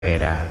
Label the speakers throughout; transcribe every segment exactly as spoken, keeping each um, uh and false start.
Speaker 1: Era.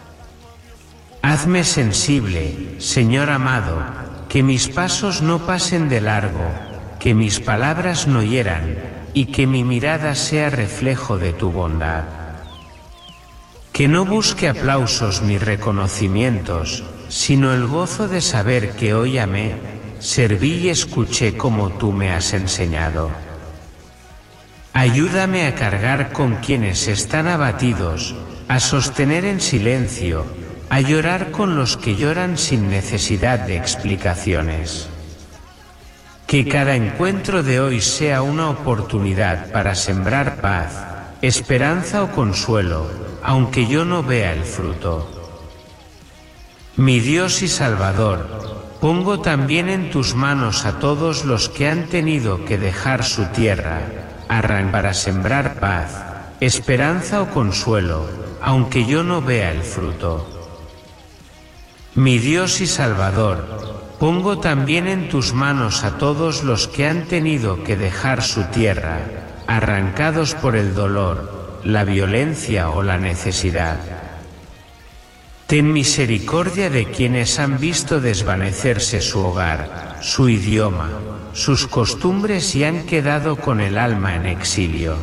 Speaker 1: Hazme sensible, Señor amado, que mis pasos no pasen de largo, que mis palabras no hieran, y que mi mirada sea reflejo de tu bondad. Que no busque aplausos ni reconocimientos, sino el gozo de saber que hoy amé, serví y escuché como tú me has enseñado. Ayúdame a cargar con quienes están abatidos, a sostener en silencio, a llorar con los que lloran sin necesidad de explicaciones. Que cada encuentro de hoy sea una oportunidad para sembrar paz, esperanza o consuelo, aunque yo no vea el fruto. Mi Dios y Salvador, pongo también en tus manos a todos los que han tenido que dejar su tierra, arrancar para sembrar paz, esperanza o consuelo, aunque yo no vea el fruto. Mi Dios y Salvador, pongo también en tus manos a todos los que han tenido que dejar su tierra, arrancados por el dolor, la violencia o la necesidad. Ten misericordia de quienes han visto desvanecerse su hogar, su idioma, sus costumbres y han quedado con el alma en exilio.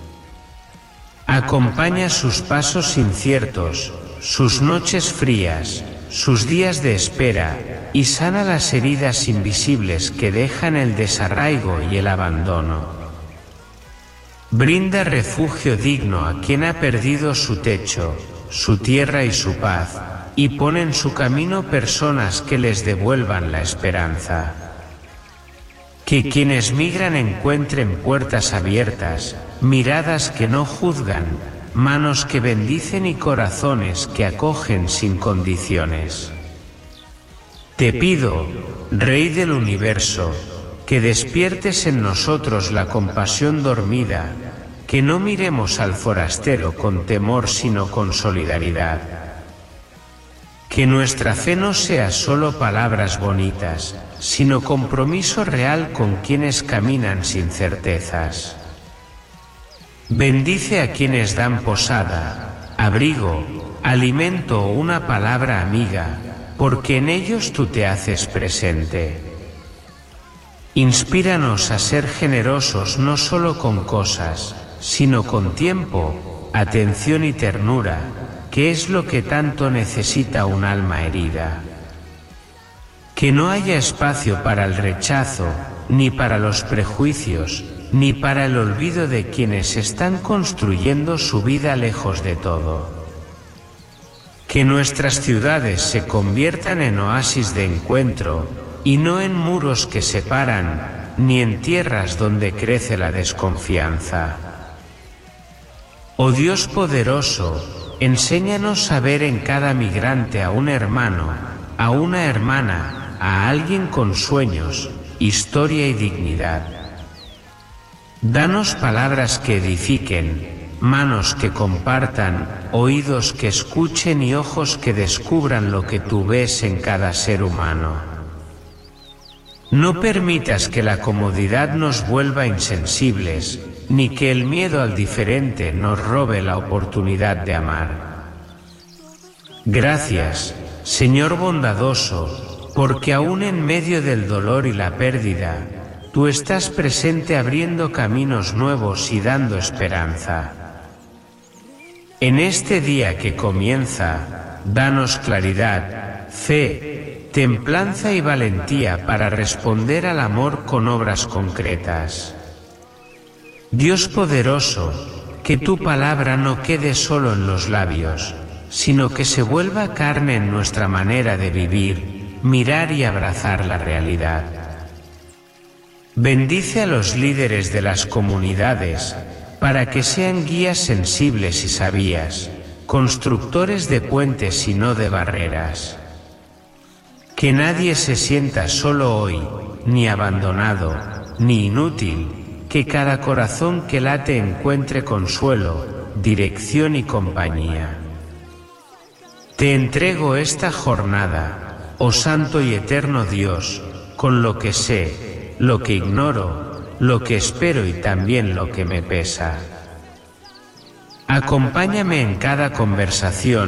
Speaker 1: Acompaña sus pasos inciertos, sus noches frías, sus días de espera, y sana las heridas invisibles que dejan el desarraigo y el abandono. Brinda refugio digno a quien ha perdido su techo, su tierra y su paz, y pon en su camino personas que les devuelvan la esperanza. Que quienes migran encuentren puertas abiertas, miradas que no juzgan, manos que bendicen y corazones que acogen sin condiciones. Te pido, Rey del universo, que despiertes en nosotros la compasión dormida, que no miremos al forastero con temor sino con solidaridad. Que nuestra fe no sea solo palabras bonitas, sino compromiso real con quienes caminan sin certezas. Bendice a quienes dan posada, abrigo, alimento o una palabra amiga, porque en ellos tú te haces presente. Inspíranos a ser generosos no solo con cosas, sino con tiempo, atención y ternura, que es lo que tanto necesita un alma herida. Que no haya espacio para el rechazo, ni para los prejuicios, ni para el olvido de quienes están construyendo su vida lejos de todo. Que nuestras ciudades se conviertan en oasis de encuentro, y no en muros que separan, ni en tierras donde crece la desconfianza. Oh Dios poderoso, enséñanos a ver en cada migrante a un hermano, a una hermana, a alguien con sueños, historia y dignidad. Danos palabras que edifiquen, manos que compartan, oídos que escuchen y ojos que descubran lo que tú ves en cada ser humano. No permitas que la comodidad nos vuelva insensibles, ni que el miedo al diferente nos robe la oportunidad de amar. Gracias, Señor bondadoso, porque aún en medio del dolor y la pérdida, tú estás presente abriendo caminos nuevos y dando esperanza. En este día que comienza, danos claridad, fe, templanza y valentía para responder al amor con obras concretas. Dios poderoso, que tu palabra no quede solo en los labios, sino que se vuelva carne en nuestra manera de vivir, mirar y abrazar la realidad. Bendice a los líderes de las comunidades, para que sean guías sensibles y sabias, constructores de puentes y no de barreras. Que nadie se sienta solo hoy, ni abandonado, ni inútil, que cada corazón que late encuentre consuelo, dirección y compañía. Te entrego esta jornada, oh Santo y Eterno Dios, con lo que sé, lo que ignoro, lo que espero y también lo que me pesa. Acompáñame en cada conversación,